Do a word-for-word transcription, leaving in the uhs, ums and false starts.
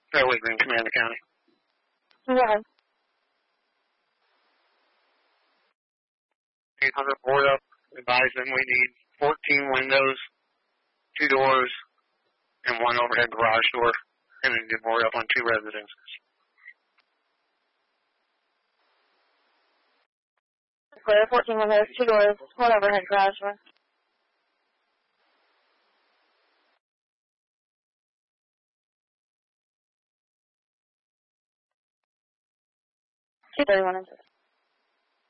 Fairway Green, Commander County. Yeah. eight hundred board up, advise them we need fourteen windows, two doors, and one overhead garage door, and we need to board up on two residences. Clear, fourteen windows, two doors, one overhead garage door. two thirty-one inches.